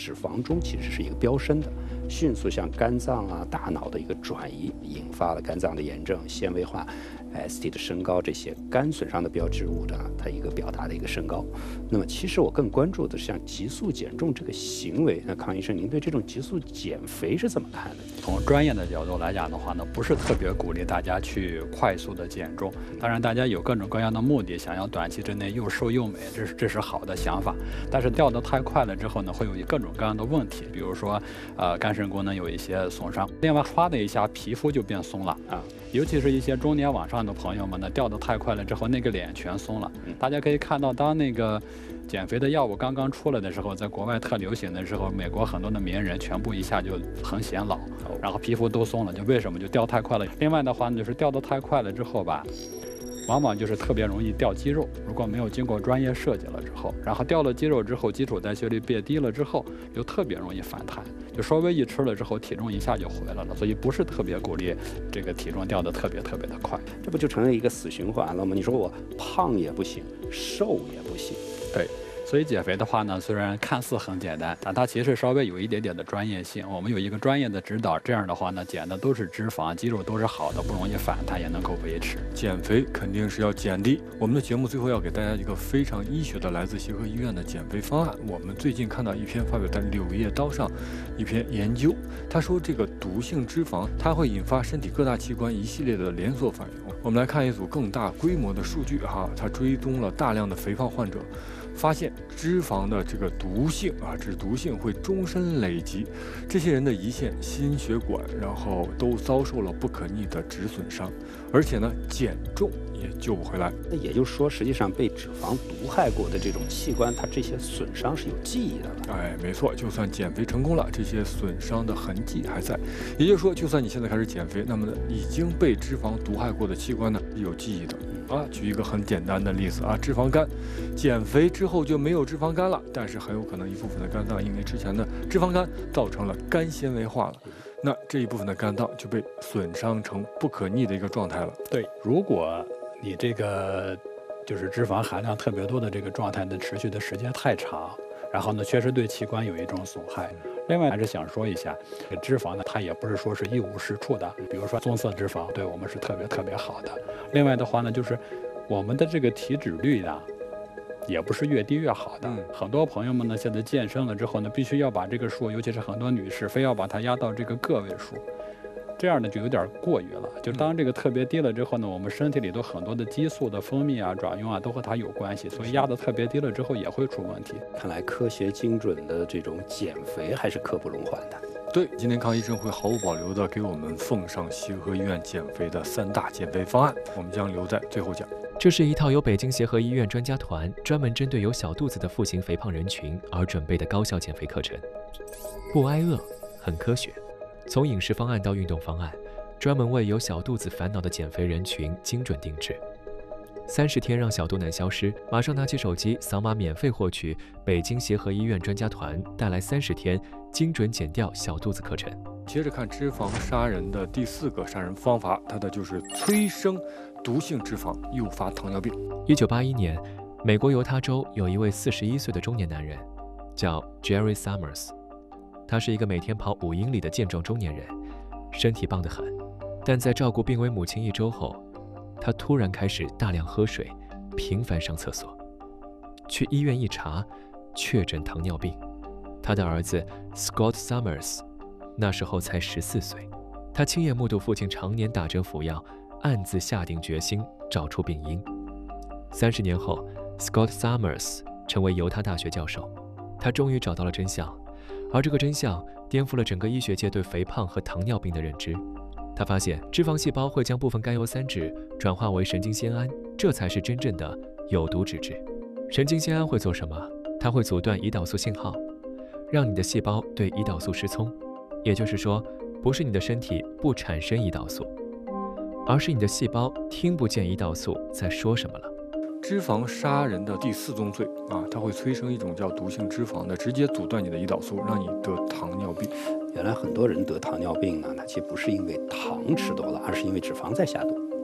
脂肪中其实是一个飙升的，迅速向肝脏啊、大脑的一个转移，引发了肝脏的炎症、纤维化、ST 的升高，这些肝损伤的标志物的它一个表达的一个升高。那么其实我更关注的是像急速减重这个行为。那康医生，您对这种急速减肥是怎么看的？ 从专业的角度来讲的话呢，不是特别鼓励大家去快速的减重。当然，大家有各种各样的目的，想要短期之内又瘦又美，这是好的想法。但是掉得太快了之后呢，会有各种各样的问题，比如说肝肾功能有一些损伤，另外唰的一下皮肤就变松了啊。尤其是一些中年往上的朋友们呢，掉得太快了之后，那个脸全松了。大家可以看到，当那个减肥的药物刚刚出来的时候，在国外特流行的时候，美国很多的名人全部一下就很显老，然后皮肤都松了，就为什么就掉太快了？另外的话呢，就是掉得太快了之后吧，往往就是特别容易掉肌肉，如果没有经过专业设计了之后，然后掉了肌肉之后，基础代谢率变低了之后，就特别容易反弹，就稍微一吃了之后，体重一下就回来了，所以不是特别鼓励这个体重掉得特别的快， 这不就成了一个死循环了吗？你说我胖也不行，瘦也不行， 对。所以减肥的话呢，虽然看似很简单，但它其实稍微有一点点的专业性。我们有一个专业的指导，这样的话呢，减的都是脂肪，肌肉都是好的，不容易反弹，也能够维持。 减肥肯定是要减的。我们的节目最后要给大家一个非常医学的，来自协和医院的减肥方案。我们最近看到一篇发表在《柳叶刀》上一篇研究，他说这个毒性脂肪它会引发身体各大器官一系列的连锁反应。我们来看一组更大规模的数据哈，它追踪了大量的肥胖患者。发现脂肪的这个毒性啊，这毒性会终身累积，这些人的胰腺、心血管，然后都遭受了不可逆的脂损伤，而且呢，减重也救不回来。 那也就是说，实际上被脂肪毒害过的这种器官，它这些损伤是有记忆的了。 哎，没错，就算减肥成功了，这些损伤的痕迹还在。也就是说，就算你现在开始减肥，那么呢，已经被脂肪毒害过的器官呢，是有记忆的。举一个很简单的例子啊，脂肪肝，减肥之后就没有脂肪肝了，但是很有可能一部分的肝脏因为之前的脂肪肝造成了肝纤维化了，那这一部分的肝脏就被损伤成不可逆的一个状态了。 对，如果你这个就是脂肪含量特别多的这个状态呢，持续的时间太长，然后呢，确实对器官有一种损害。另外还是想说一下，这个脂肪呢，它也不是说是一无是处的。比如说棕色脂肪对我们是特别好的。另外的话呢，就是我们的这个体脂率呢，也不是越低越好的。很多朋友们呢，现在健身了之后呢，必须要把这个数，尤其是很多女士，非要把它压到这个个位数。这样呢就有点过于了，就当这个特别低了之后呢，我们身体里头很多的激素的分泌啊、转用啊，都和它有关系，所以压得特别低了之后也会出问题。 看来科学精准的这种减肥还是刻不容缓的。 对，今天康医生会毫无保留的给我们奉上协和医院减肥的3大减肥方案，我们将留在最后讲。 这是一套由北京协和医院专家团专门针对有小肚子的腹型肥胖人群而准备的高效减肥课程，不挨饿，很科学。从饮食方案到运动方案，专门为有小肚子烦恼的减肥人群精准定制。30天让小肚腩消失，马上拿起手机扫码免费获取北京协和医院专家团带来30天精准减掉小肚子课程。 接着看脂肪杀人的第4个杀人方法，它的就是催生毒性脂肪，诱发糖尿病。 1981年，美国犹他州有一位41岁的中年男人，叫 Jerry Summers。他是一个每天跑5英里的健壮中年人，身体棒得很。但在照顾病危母亲1周后，他突然开始大量喝水，频繁上厕所。去医院一查，确诊糖尿病。他的儿子 Scott Summers 那时候才14岁，他亲眼目睹父亲常年打针服药，暗自下定决心找出病因。30年后 ，Scott Summers 成为犹他大学教授，他终于找到了真相。而这个真相颠覆了整个医学界对肥胖和糖尿病的认知。他发现脂肪细胞会将部分甘油三酯转化为神经酰胺，这才是真正的有毒脂质。神经酰胺会做什么？它会阻断胰岛素信号，让你的细胞对胰岛素失聪。也就是说，不是你的身体不产生胰岛素，而是你的细胞听不见胰岛素在说什么了。 脂肪杀人的第4宗罪啊，它会催生一种叫毒性脂肪的，直接阻断你的胰岛素，让你得糖尿病。 原来很多人得糖尿病呢，它其实不是因为糖吃多了，而是因为脂肪在下毒。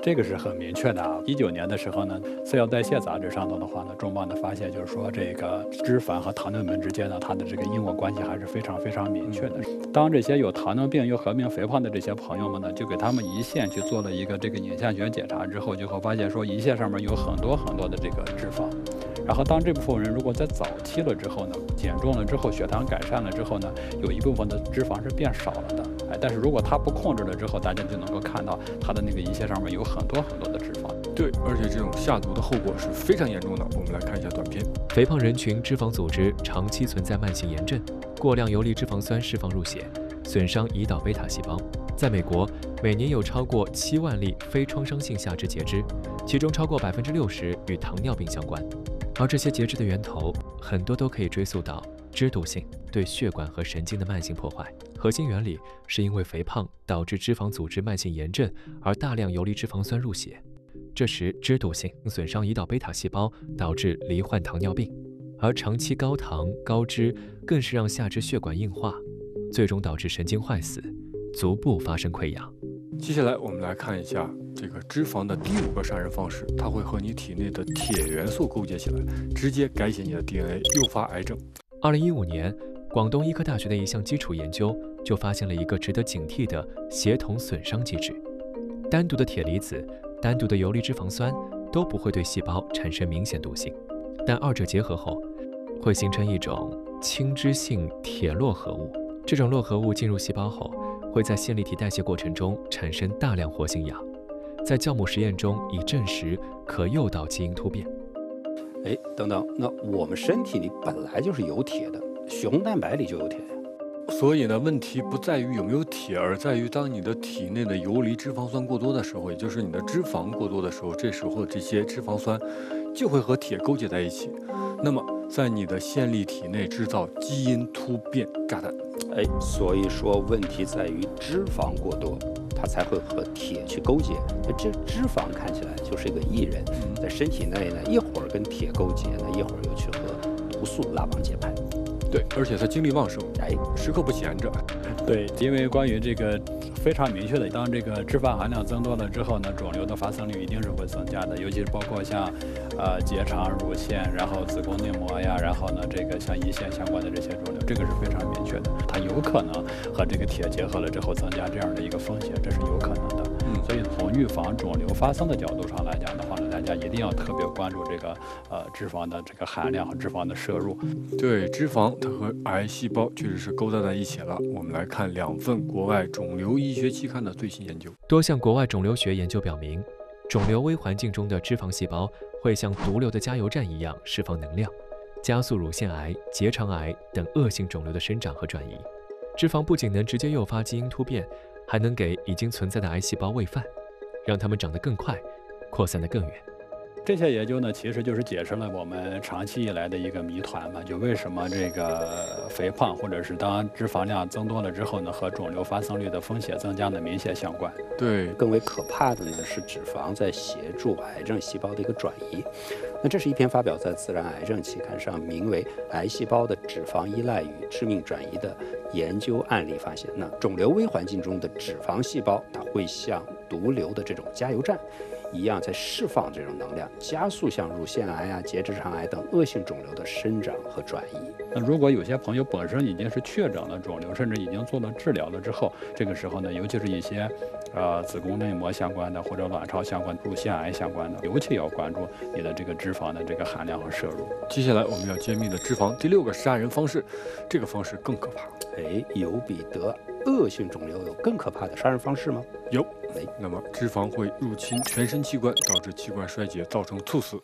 这个是很明确的啊。19年的时候呢，《次要代谢》杂志上头的话呢，重磅的发现就是说，这个脂肪和糖尿病之间呢，它的这个因果关系还是非常非常明确的。当这些有糖尿病又合并肥胖的这些朋友们呢，就给他们胰腺去做了一个这个影像学检查之后，就会发现说，胰腺上面有很多很多的这个脂肪。然后当这部分人如果在早期了之后呢，减重了之后，血糖改善了之后呢，有一部分的脂肪是变少了的。但是如果他不控制了之后，大家就能够看到他的那个胰腺上面有很多很多的脂肪。 对，而且这种下毒的后果是非常严重的。我们来看一下短片。 肥胖人群脂肪组织长期存在慢性炎症，过量游离脂肪酸释放入血，损伤胰岛贝塔细胞。在美国，每年有超过7万例非创伤性下肢截肢，其中超过60%与糖尿病相关。而这些截肢的源头很多都可以追溯到脂毒性对血管和神经的慢性破坏。核心原理是因为肥胖导致脂肪组织慢性炎症而大量游离脂肪酸入血，这时脂毒性损伤胰岛贝塔细胞，导致罹患糖尿病。而长期高糖高脂更是让下肢血管硬化，最终导致神经坏死，足部发生溃疡。 接下来我们来看一下这个脂肪的第5个杀人方式，它会和你体内的铁元素勾结起来，直接改写你的 DNA， 诱发癌症。 2015年，广东医科大学的一项基础研究就发现了一个值得警惕的协同损伤机制。单独的铁离子、单独的游离脂肪酸都不会对细胞产生明显毒性，但二者结合后，会形成一种亲脂性铁络合物。这种络合物进入细胞后，会在线粒体代谢过程中产生大量活性氧，在酵母实验中已证实可诱导基因突变。 等等，那我们身体里本来就是有铁的，血红蛋白里就有铁呀。 所以呢，问题不在于有没有铁，而在于当你的体内的游离脂肪酸过多的时候，也就是你的脂肪过多的时候，这时候这些脂肪酸就会和铁勾结在一起，那么在你的线粒体内制造基因突变炸弹。 所以说问题在于脂肪过多，它才会和铁去勾结。那这脂肪看起来就是一个艺人，在身体内呢，一会儿跟铁勾结，那一会儿又去和毒素拉帮结派。 对，而且它精力旺盛，时刻不闲着。 对，因为关于这个非常明确的，当这个脂肪含量增多了之后呢，肿瘤的发生率一定是会增加的，尤其是包括像结肠、乳腺，然后子宫内膜呀，然后呢这个像胰腺相关的这些肿瘤，这个是非常明确的，它有可能和这个铁结合了之后增加这样的一个风险，这是有可能的。所以从预防肿瘤发生的角度上来讲的话呢，大家一定要特别关注这个脂肪的这个含量和脂肪的摄入。 对，脂肪它和癌细胞确实是勾搭在一起了。我们来看2份国外肿瘤医学期刊的最新研究。 多项国外肿瘤学研究表明，肿瘤微环境中的脂肪细胞会像毒瘤的加油站一样释放能量，加速乳腺癌、结肠癌等恶性肿瘤的生长和转移。脂肪不仅能直接诱发基因突变，还能给已经存在的癌细胞喂饭，让它们长得更快，扩散得更远。 这些研究呢，其实就是解释了我们长期以来的一个谜团嘛，就为什么这个肥胖或者是当脂肪量增多了之后呢，和肿瘤发生率的风险增加的明显相关。 对， 更为可怕的呢是脂肪在协助癌症细胞的一个转移。那这是一篇发表在《自然癌症》期刊上，名为《癌细胞的脂肪依赖与致命转移》的研究案例发现，那肿瘤微环境中的脂肪细胞，它会像毒瘤的这种加油站一样，在释放这种能量，加速像乳腺癌啊、结直肠癌等恶性肿瘤的生长和转移。 那如果有些朋友本身已经是确诊了肿瘤，甚至已经做了治疗了之后，这个时候呢，尤其是一些子宫内膜相关的或者卵巢相关、乳腺癌相关的，尤其要关注你的这个脂肪的这个含量和摄入。 接下来我们要揭秘的脂肪第6个杀人方式，这个方式更可怕。 有比得恶性肿瘤有更可怕的杀人方式吗？ 有。那么脂肪会入侵全身器官，导致器官衰竭，造成猝死。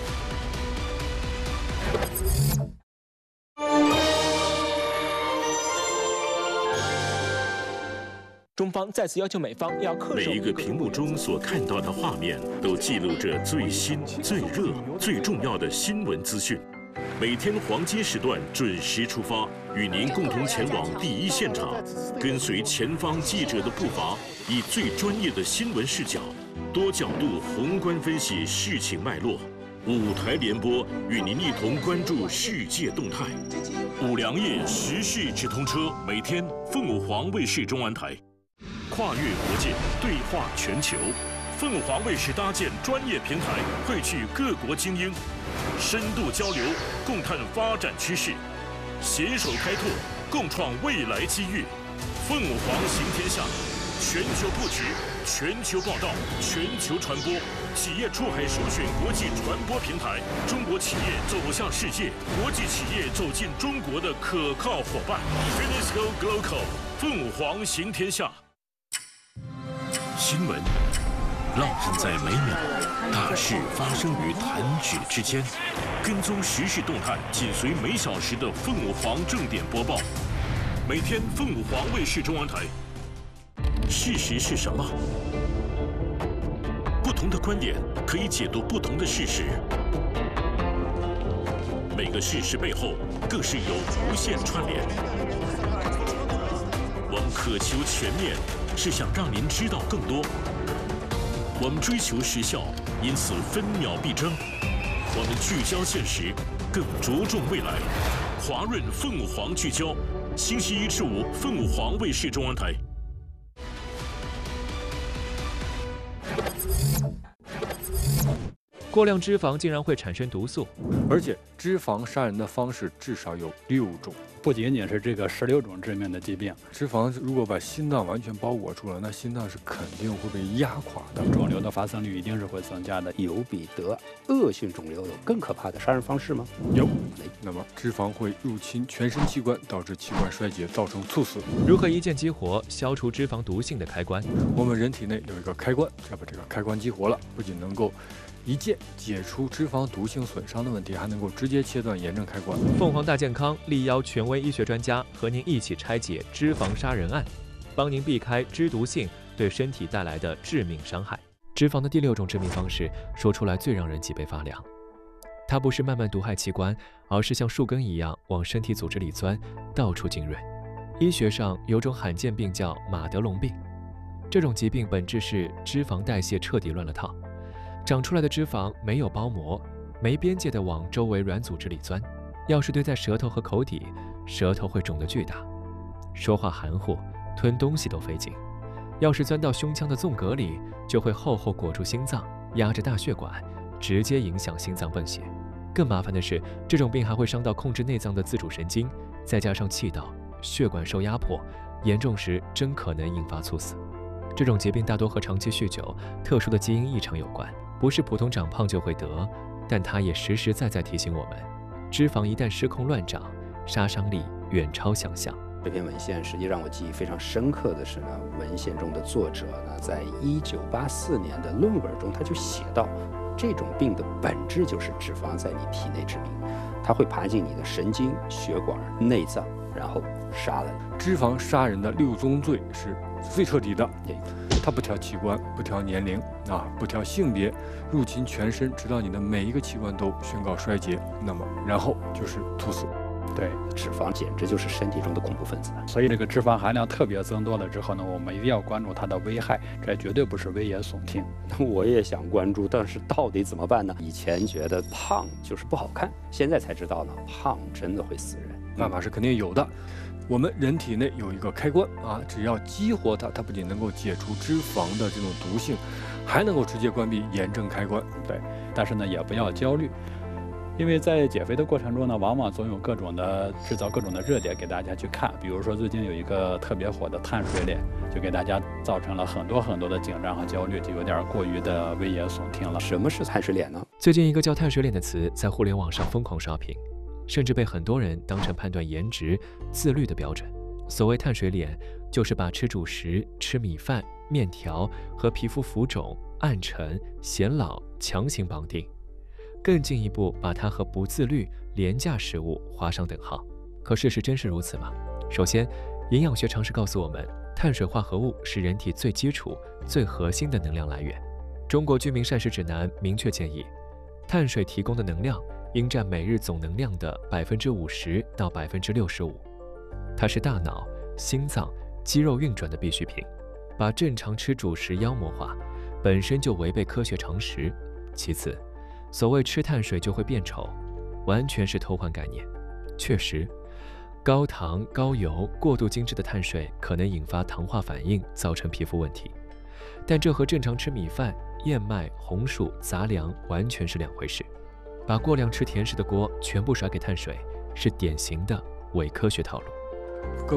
中方再次要求美方要恪守。 每一个屏幕中所看到的画面，都记录着最新、最热、最重要的新闻资讯。每天黄金时段准时出发，与您共同前往第一现场，跟随前方记者的步伐，以最专业的新闻视角，多角度宏观分析事情脉络。5台联播，与您一同关注世界动态。5粮液时事直通车，每天凤凰卫视中文台，跨越国界，对话全球。 凤凰卫视搭建专业平台，汇聚各国精英，深度交流，共探发展趋势，携手开拓，共创未来机遇。凤凰行天下，全球布局，全球报道，全球传播，企业出海首选国际传播平台，中国企业走向世界，国际企业走进中国的可靠伙伴。Finisco Global， 凤凰行天下。新闻浪漫在每秒，大事发生于弹指之间。跟踪时事动态，紧随每小时的凤凰正点播报。每天凤凰卫视中文台。事实是什么？不同的观点可以解读不同的事实。每个事实背后更是有无限串联。我们渴求全面，是想让您知道更多。我们追求时效，因此分秒必争。我们聚焦现实，更着重未来。华润凤凰聚焦，星期一至五凤凰卫视中文台。 过量脂肪竟然会产生毒素， 而且脂肪杀人的方式至少有6种， 不仅仅是这个16种致命的疾病。 脂肪如果把心脏完全包裹住了，那心脏是肯定会被压垮的， 肿瘤的发生率一定是会增加的。 有比得恶性肿瘤有更可怕的杀人方式吗？ 有。那么脂肪会入侵全身器官，导致器官衰竭，造成猝死。 如何一键激活消除脂肪毒性的开关？ 我们人体内有一个开关，只要把这个开关激活了，不仅能够一键解除脂肪毒性损伤的问题，还能够直接切断炎症开关。 凤凰大健康力邀权威医学专家和您一起拆解脂肪杀人案，帮您避开脂毒性对身体带来的致命伤害。脂肪的第6种致命方式，说出来最让人脊背发凉。它不是慢慢毒害器官，而是像树根一样往身体组织里钻，到处浸润。医学上有种罕见病叫马德龙病，这种疾病本质是脂肪代谢彻底乱了套。长出来的脂肪没有包膜，没边界地往周围软组织里钻。要是堆在舌头和口底，舌头会肿得巨大，说话含糊，吞东西都费劲。要是钻到胸腔的纵隔里，就会厚厚裹住心脏，压着大血管，直接影响心脏泵血。更麻烦的是，这种病还会伤到控制内脏的自主神经，再加上气道、血管受压迫，严重时真可能引发猝死。这种疾病大多和长期酗酒、特殊的基因异常有关。不是普通长胖就会得，但它也实实在在提醒我们，脂肪一旦失控乱长，杀伤力远超想象。 这篇文献实际让我记忆非常深刻的是呢，文献中的作者呢，在1984年的论文中，他就写到，这种病的本质就是脂肪在你体内致命，它会爬进你的神经、血管、内脏，然后杀了你。 脂肪杀人的6宗罪是最彻底的。它不挑器官，不挑年龄不挑性别，入侵全身，直到你的每一个器官都宣告衰竭，那么然后就是猝死。 对， 脂肪简直就是身体中的恐怖分子。 所以这个脂肪含量特别增多了之后呢，我们一定要关注它的危害，这绝对不是危言耸听。 我也想关注，但是到底怎么办呢？以前觉得胖就是不好看，现在才知道呢，胖真的会死人。 办法是肯定有的。我们人体内有一个开关只要激活它，它不仅能够解除脂肪的这种毒性，还能够直接关闭炎症开关。 对，但是呢，也不要焦虑，因为在减肥的过程中呢，往往总有制造各种的热点给大家去看。比如说最近有一个特别火的碳水脸，就给大家造成了很多的紧张和焦虑，就有点过于的危言耸听了。 什么是碳水脸呢？ 最近一个叫碳水脸的词在互联网上疯狂刷屏，甚至被很多人当成判断颜值、自律的标准。所谓碳水脸，就是把吃主食、吃米饭、面条和皮肤浮肿、暗沉、显老强行绑定，更进一步把它和不自律、廉价食物画上等号。可事实真是如此吗？首先，营养学常识告诉我们，碳水化合物是人体最基础、最核心的能量来源。中国居民膳食指南明确建议，碳水提供的能量应占每日总能量的50%到65%。它是大脑、心脏、肌肉运转的必需品。把正常吃主食妖魔化，本身就违背科学常识。其次，所谓吃碳水就会变丑，完全是偷换概念。确实，高糖、高油、过度精制的碳水可能引发糖化反应，造成皮肤问题。但这和正常吃米饭、 燕麦、红薯、杂粮完全是两回事。把过量吃甜食的锅全部甩给碳水，是典型的伪科学套路。